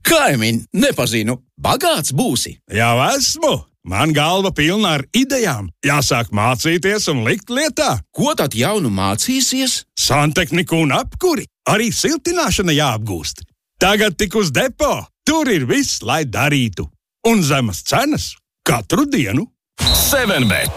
Kaimiņ, nepazinu. Bagāts būsi. Jau esmu. Man galva pilna ar idejām. Jāsāk mācīties un likt lietā. Ko tad jaunu mācīsies? Santehniku un apkuri. Arī siltināšana jāapgūst. Tagad tik uz depo. Tur ir viss, lai darītu. Un zemas cenas katru dienu. 7bet.